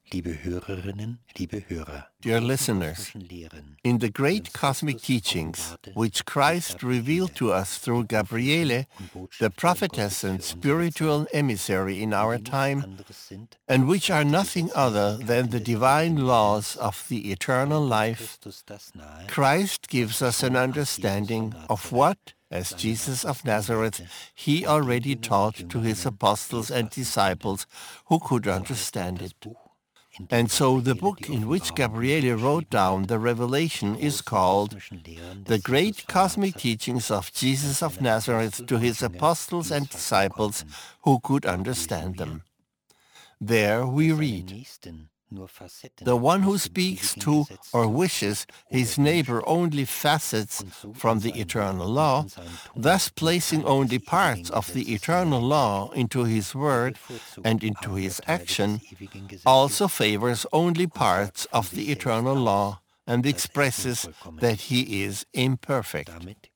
Dear listeners, in the great cosmic teachings which Christ revealed to us through Gabriele, the prophetess and spiritual emissary in our time, and which are nothing other than the divine laws of the eternal life, Christ gives us an understanding of what, as Jesus of Nazareth, he already taught to his apostles and disciples who could understand it. And so the book in which Gabriele wrote down the revelation is called The Great Cosmic Teachings of Jesus of Nazareth to His Apostles and Disciples Who Could Understand Them. There we read, the one who speaks to or wishes his neighbor only facets from the eternal law, thus placing only parts of the eternal law into his word and into his action, also favors only parts of the eternal law and expresses that he is imperfect.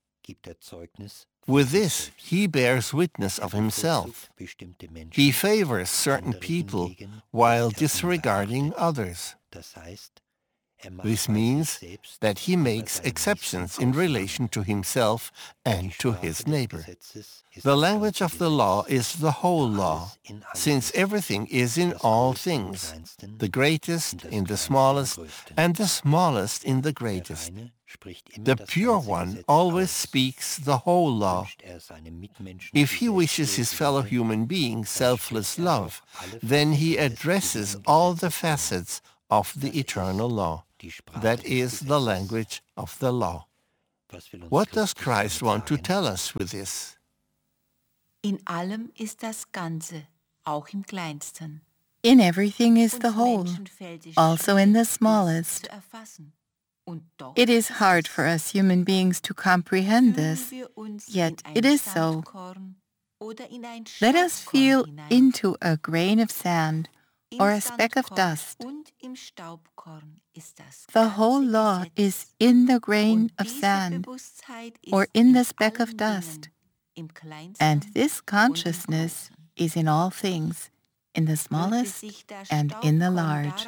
With this, he bears witness of himself. He favors certain people while disregarding others. This means that he makes exceptions in relation to himself and to his neighbor. The language of the law is the whole law, since everything is in all things, the greatest in the smallest, and the smallest in the greatest. The Pure One always speaks the whole law. If he wishes his fellow human being selfless love, then he addresses all the facets of the eternal law. That is the language of the law. What does Christ want to tell us with this? In allem ist das Ganze, auch im Kleinsten. In everything is the whole, also in the smallest. It is hard for us human beings to comprehend this, yet it is so. Let us feel into a grain of sand or a speck of dust. The whole law is in the grain of sand or in the speck of dust. And this consciousness is in all things, in the smallest and in the large.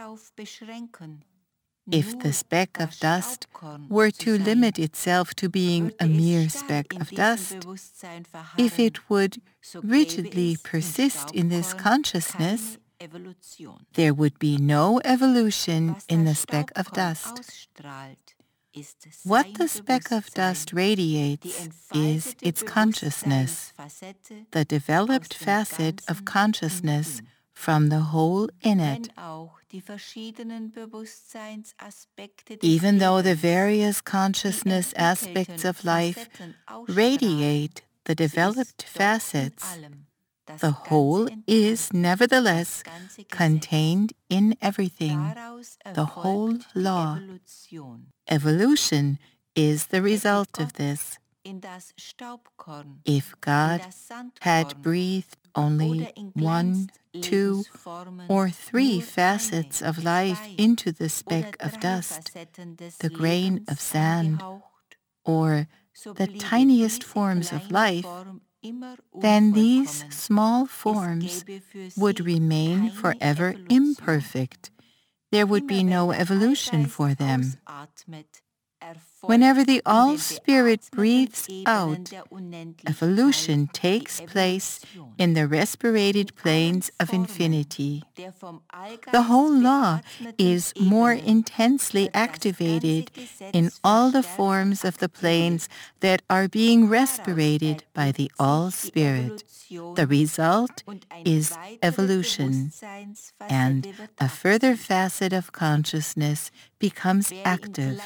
If the speck of dust were to limit itself to being a mere speck of dust, if it would rigidly persist in this consciousness, there would be no evolution in the speck of dust. What the speck of dust radiates is its consciousness, the developed facet of consciousness from the whole in it. Even though the various consciousness aspects of life radiate the developed facets, the whole is nevertheless contained in everything, the whole law. Evolution is the result of this. If God had breathed only 1, 2, or 3 facets of life into the speck of dust, the grain of sand, or the tiniest forms of life, then these small forms would remain forever imperfect. There would be no evolution for them. Whenever the All-Spirit breathes out, evolution takes place in the respirated planes of infinity. The whole law is more intensely activated in all the forms of the planes that are being respirated by the All-Spirit. The result is evolution, and a further facet of consciousness becomes active.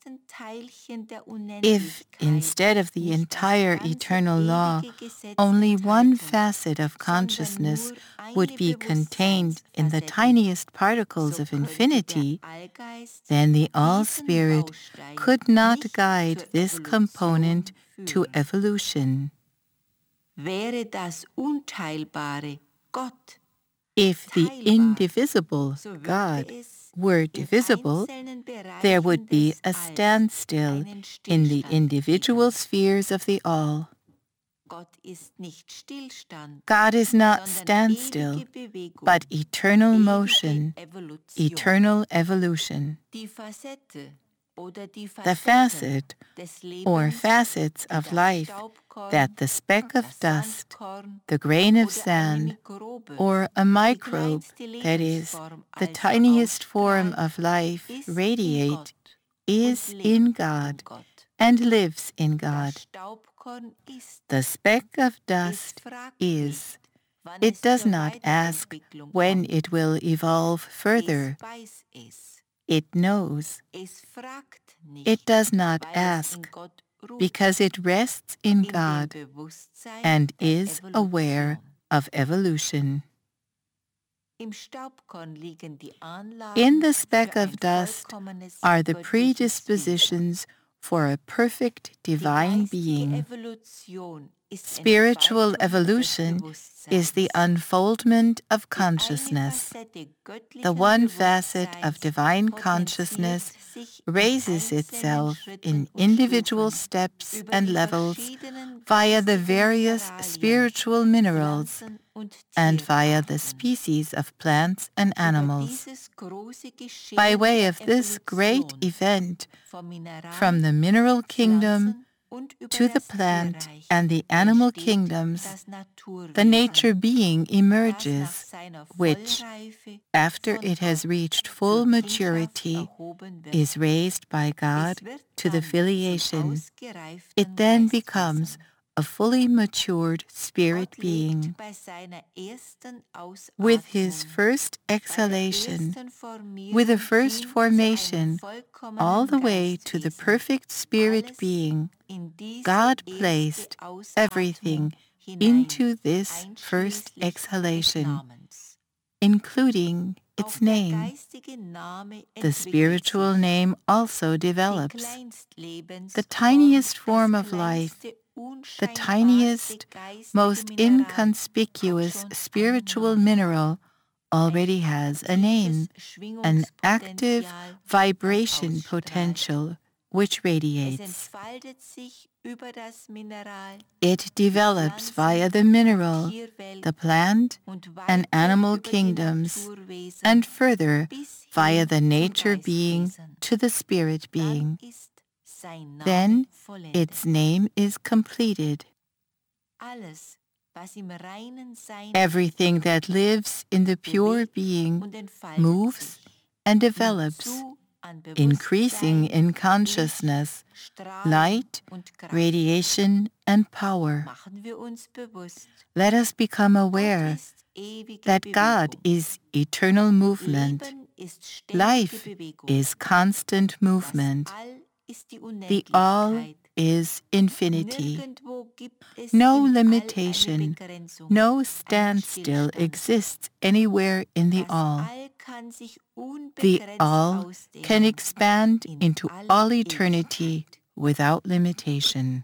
If, instead of the entire eternal law, only one facet of consciousness would be contained in the tiniest particles of infinity, then the All-Spirit could not guide this component to evolution. If the indivisible God were divisible, there would be a standstill in the individual spheres of the all. God is not standstill, but eternal motion, eternal evolution. The facet or facets of life that the speck of dust, the grain of sand, or a microbe, that is, the tiniest form of life, radiate, is in God and lives in God. The speck of dust is. It does not ask when it will evolve further. It knows. It does not ask because it rests in God and is aware of evolution. In the speck of dust are the predispositions for a perfect divine being. Spiritual evolution is the unfoldment of consciousness. The one facet of divine consciousness raises itself in individual steps and levels via the various spiritual minerals and via the species of plants and animals. By way of this great event, from the mineral kingdom to the plant and the animal kingdoms, the nature being emerges, which, after it has reached full maturity, is raised by God to the filiation. It then becomes a fully matured spirit being. With his first exhalation, with the first formation, all the way to the perfect spirit being, God placed everything into this first exhalation, including its name. The spiritual name also develops. The tiniest form of life, the tiniest, most inconspicuous spiritual mineral already has a name, an active vibration potential which radiates. It develops via the mineral, the plant, and animal kingdoms, and further via the nature being to the spirit being. Then its name is completed. Everything that lives in the pure being moves and develops, increasing in consciousness, light, radiation, and power. Let us become aware that God is eternal movement. Life is constant movement. The all is infinity. No limitation, no standstill exists anywhere in the all. The all can expand into all eternity without limitation.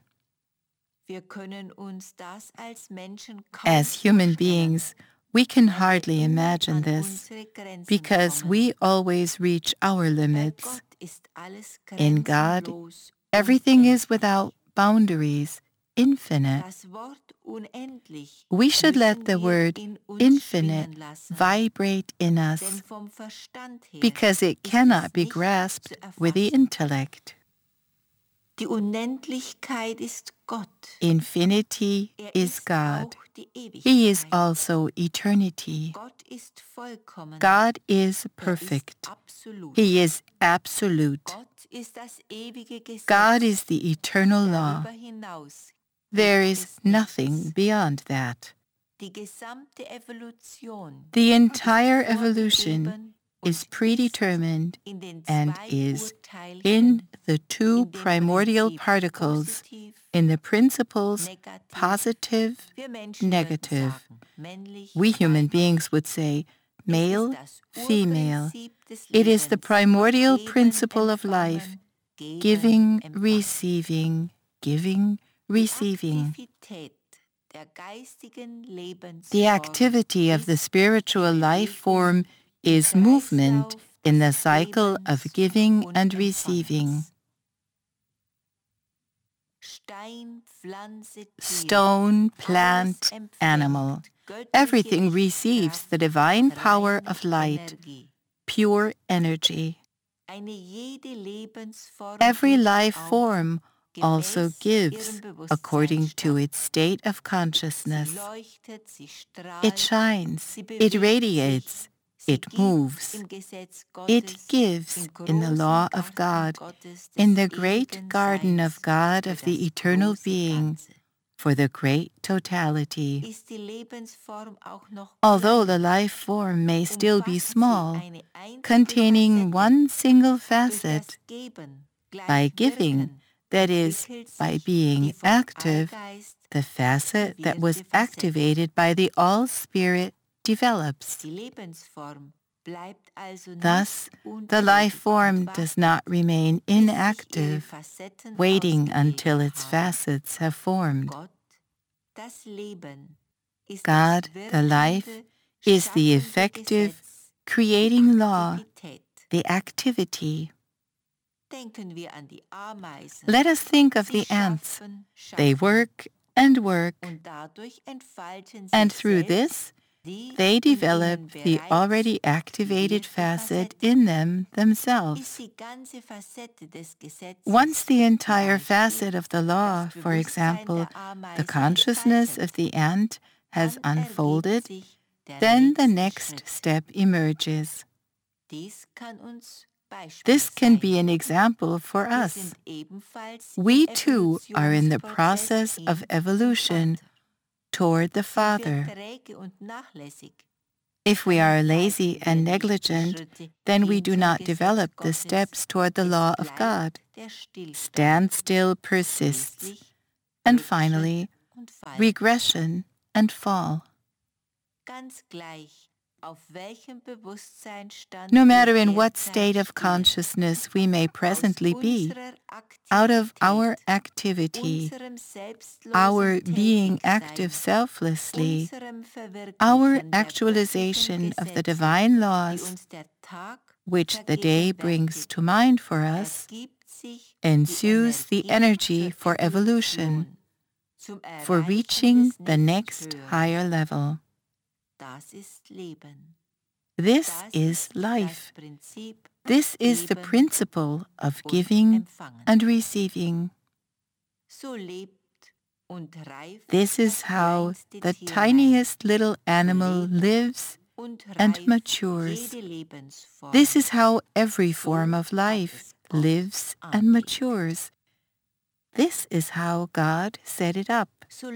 As human beings, we can hardly imagine this because we always reach our limits. In God, everything is without boundaries, infinite. We should let the word infinite vibrate in us because it cannot be grasped with the intellect. Infinity is God. He is also eternity. God is perfect. He is absolute. God is the eternal law. There is nothing beyond that. The entire evolution is predetermined and is in the two primordial particles in the principles positive, negative. We human beings would say male, female. It is the primordial principle of life, giving, receiving, giving, receiving. The activity of the spiritual life form is movement in the cycle of giving and receiving. stone, plant, animal. Everything receives the divine power of light, pure energy. Every life form also gives according to its state of consciousness. It shines, it radiates, it moves, it gives in the law of God, in the great garden of God of the eternal being, for the great totality. Although the life form may still be small, containing one single facet, by giving, that is, by being active, the facet that was activated by the All-Spirit develops. Thus, the life form does not remain inactive, waiting until its facets have formed. God, the life, is the effective, creating law, the activity. Let us think of the ants. They work and work, and through this, they develop the already activated facet in them themselves. Once the entire facet of the law, for example, the consciousness of the ant, has unfolded, then the next step emerges. This can be an example for us. We too are in the process of evolution toward the Father. If we are lazy and negligent, then we do not develop the steps toward the law of God. Standstill persists, and finally, regression and fall. No matter in what state of consciousness we may presently be, out of our activity, our being active selflessly, our actualization of the divine laws, which the day brings to mind for us, ensues the energy for evolution, for reaching the next higher level. This is life. This is the principle of giving and receiving. This is how the tiniest little animal lives and matures. This is how every form of life lives and matures. This is how God set it up.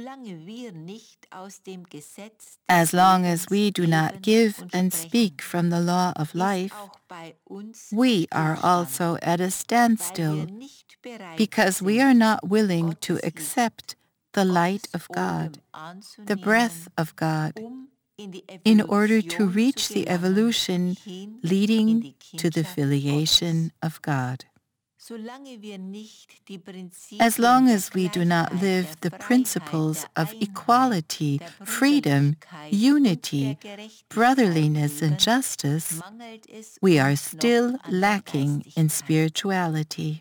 As long as we do not give and speak from the law of life, we are also at a standstill, because we are not willing to accept the light of God, the breath of God, in order to reach the evolution leading to the filiation of God. As long as we do not live the principles of equality, freedom, unity, brotherliness, and justice, we are still lacking in spirituality.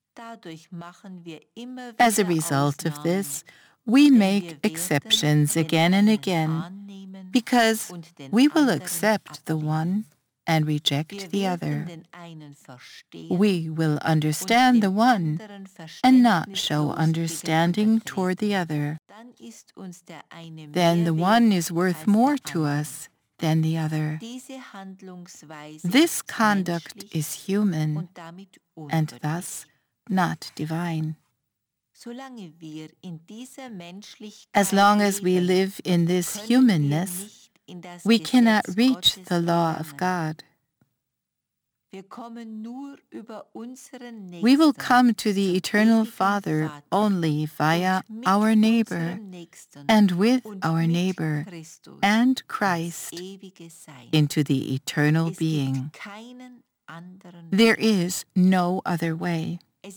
As a result of this, we make exceptions again and again, because we will accept the one and reject the other. We will understand the one and not show understanding toward the other. Then the one is worth more to us than the other. This conduct is human and thus not divine. As long as we live in this humanness, we cannot reach the law of God. We will come to the Eternal Father only via our neighbor, and with our neighbor and Christ into the eternal being. There is no other way.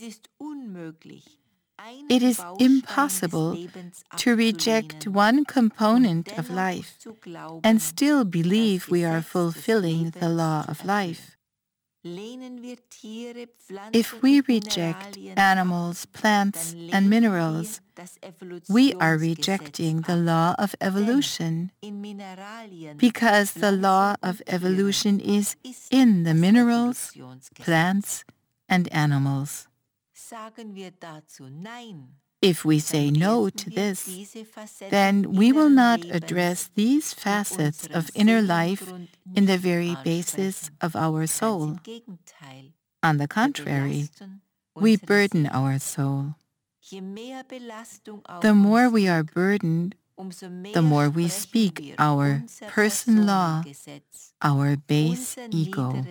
It is impossible to reject one component of life and still believe we are fulfilling the law of life. If we reject animals, plants, and minerals, we are rejecting the law of evolution, because the law of evolution is in the minerals, plants, and animals. If we say no to this, then we will not address these facets of inner life in the very basis of our soul. On the contrary, we burden our soul. The more we are burdened, the more we speak our person law, our base ego.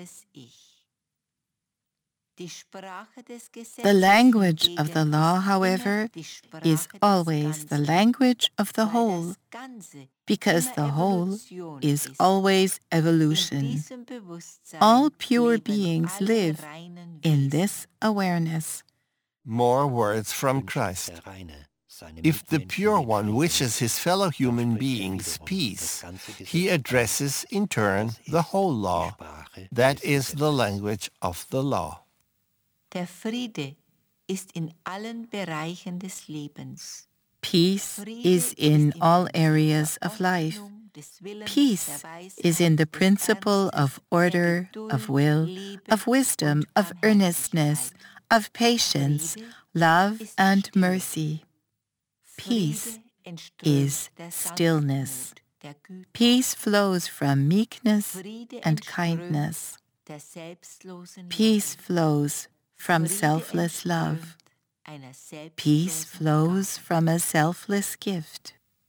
The language of the law, however, is always the language of the whole, because the whole is always evolution. All pure beings live in this awareness. More words from Christ. If the Pure One wishes his fellow human beings peace, he addresses in turn the whole law. That is the language of the law. Der Friede ist in allen Bereichen des Lebens. Peace is in all areas of life. Peace is in the principle of order, of will, of wisdom, of earnestness, of patience, love, and mercy. Peace is stillness. Peace flows from meekness and kindness. Peace flows from selfless love. Peace flows from a selfless gift.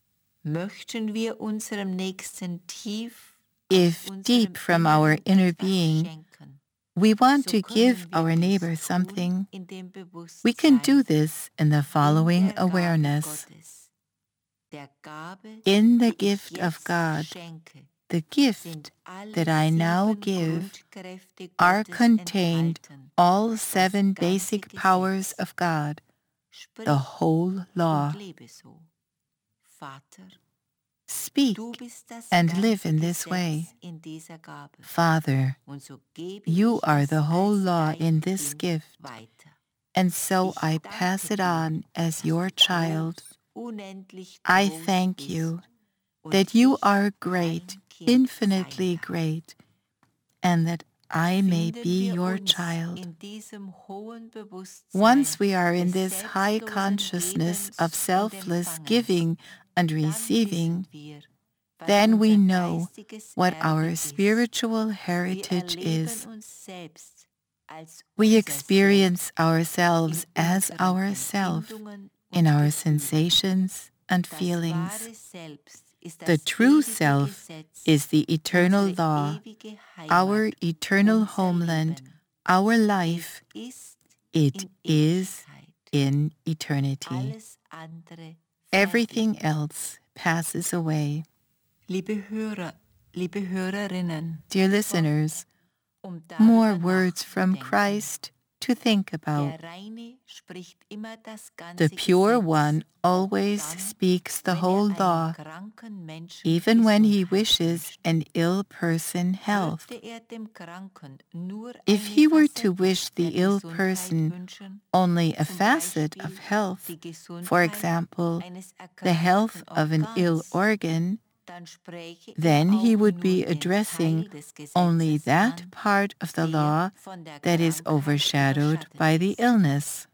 If deep from our inner being we want to give our neighbor something, we can do this in the following awareness. In the gift of God, the gift that I now give, are contained all 7 basic powers of God, the whole law. Speak and live in this way. Father, you are the whole law in this gift, and so I pass it on as your child. I thank you that you are great, infinitely great, and that I may be your child. Once we are in this high consciousness of selfless giving and receiving, then we know what our spiritual heritage is. We experience ourselves as ourself in our sensations and feelings. The true self is the eternal law, our eternal homeland, our life. It is in eternity. Everything else passes away. Liebe Hörer, liebe Hörerinnen, dear listeners, more words from Christ to think about. The Pure One always speaks the whole law, even when he wishes an ill person health. If he were to wish the ill person only a facet of health, for example, the health of an ill organ, then he would be addressing only that part of the law that is overshadowed by the illness.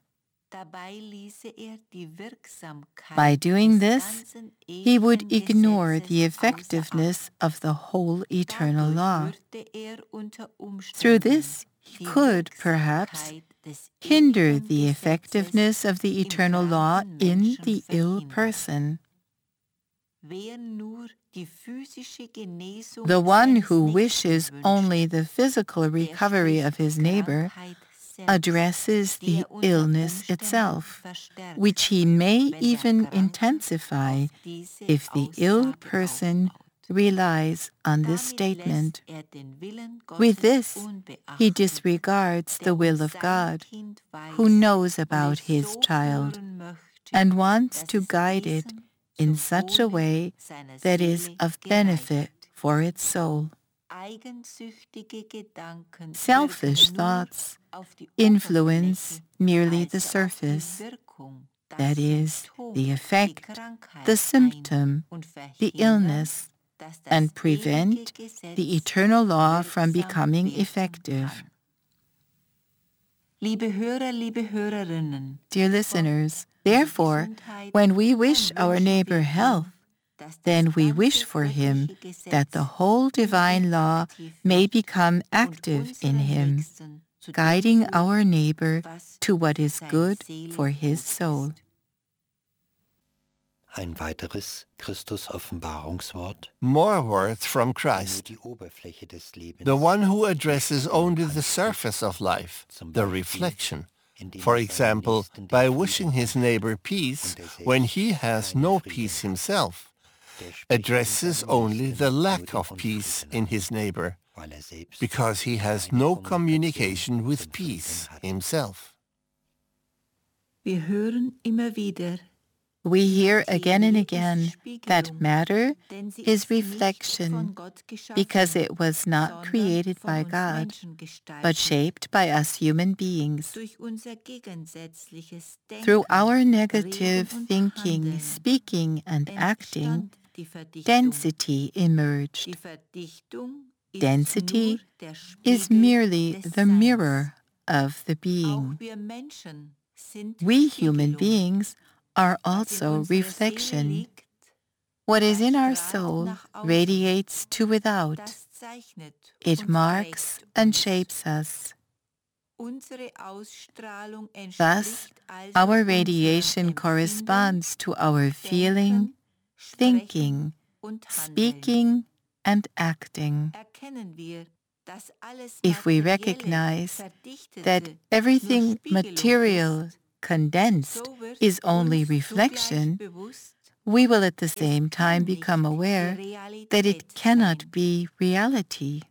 By doing this, he would ignore the effectiveness of the whole eternal law. Through this, he could, perhaps, hinder the effectiveness of the eternal law in the ill person. The one who wishes only the physical recovery of his neighbor addresses the illness itself, which he may even intensify if the ill person relies on this statement. With this, he disregards the will of God, who knows about his child and wants to guide it in such a way that is of benefit for its soul. Selfish thoughts influence merely the surface, that is, the effect, the symptom, the illness, and prevent the eternal law from becoming effective. Dear listeners, therefore, when we wish our neighbor health, then we wish for him that the whole divine law may become active in him, guiding our neighbor to what is good for his soul. Ein weiteres Christus-Offenbarungswort. More words from Christ. The one who addresses only the surface of life, the reflection. For example, by wishing his neighbor peace when he has no peace himself, addresses only the lack of peace in his neighbor, because he has no communication with peace himself. We hear again and again that matter is reflection because it was not created by God, but shaped by us human beings. Through our negative thinking, speaking, and acting, density emerged. Density is merely the mirror of the being. We human beings are also reflection. What is in our soul radiates to without. It marks and shapes us. Thus, our radiation corresponds to our feeling, thinking, speaking, and acting. If we recognize that everything material, condensed, is only reflection, we will at the same time become aware that it cannot be reality.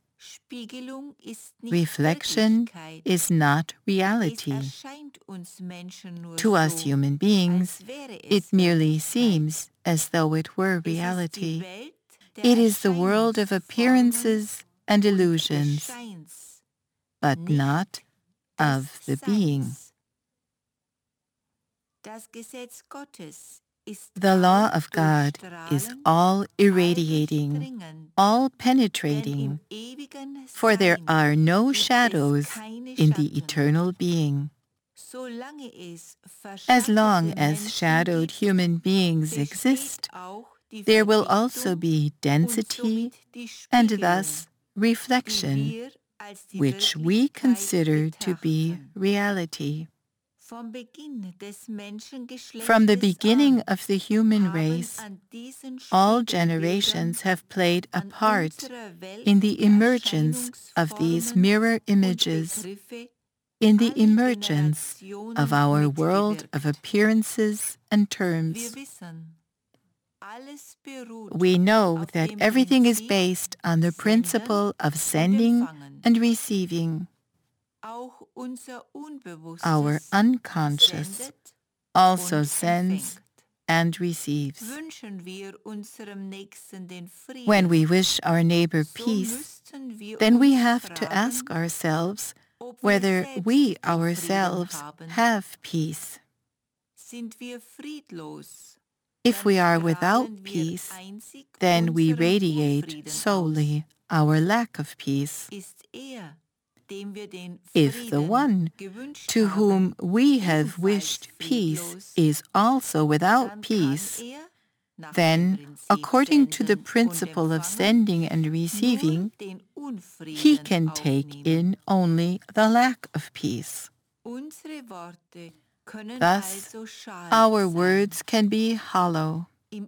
Reflection is not reality. To us human beings, it merely seems as though it were reality. It is the world of appearances and illusions, but not of the being. The law of God is all irradiating, all penetrating, for there are no shadows in the eternal being. As long as shadowed human beings exist, there will also be density and thus reflection, which we consider to be reality. From the beginning of the human race, all generations have played a part in the emergence of these mirror images, in the emergence of our world of appearances and terms. We know that everything is based on the principle of sending and receiving. Our unconscious also sends and receives. When we wish our neighbor peace, then we have to ask ourselves whether we ourselves have peace. If we are without peace, then we radiate solely our lack of peace. If the one to whom we have wished peace is also without peace, then, according to the principle of sending and receiving, he can take in only the lack of peace. Thus, our words can be hollow.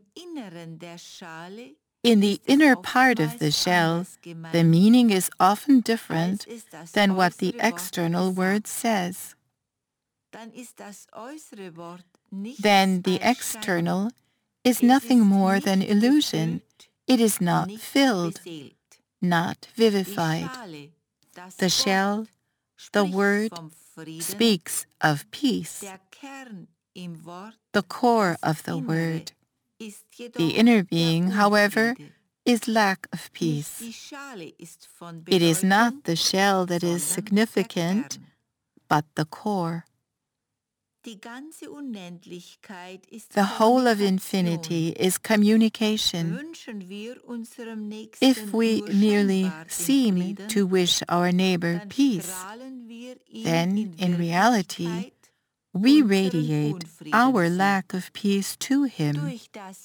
In the inner part of the shell, the meaning is often different than what the external word says. Then the external is nothing more than illusion. It is not filled, not vivified. The shell, the word, speaks of peace. The core of the word, the inner being, however, is lack of peace. It is not the shell that is significant, but the core. The whole of infinity is communication. If we merely seem to wish our neighbor peace, then in reality, we radiate our lack of peace to him.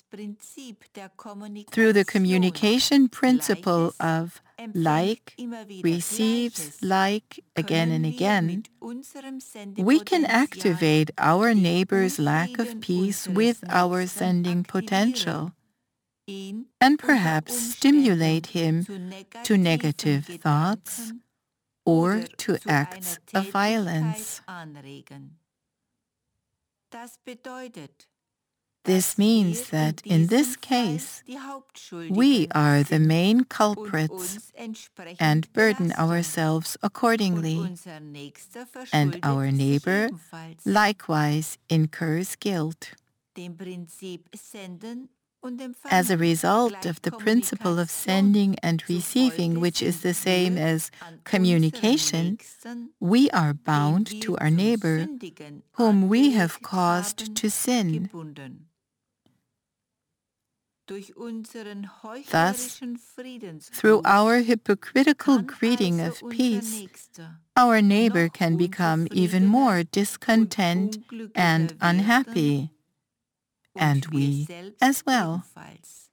Through the communication principle of like receives like again and again, we can activate our neighbor's lack of peace with our sending potential and perhaps stimulate him to negative thoughts or to acts of violence. This means that in this case, we are the main culprits and burden ourselves accordingly, and our neighbor likewise incurs guilt. As a result of the principle of sending and receiving, which is the same as communication, we are bound to our neighbor, whom we have caused to sin. Thus, through our hypocritical greeting of peace, our neighbor can become even more discontent and unhappy, and we as well.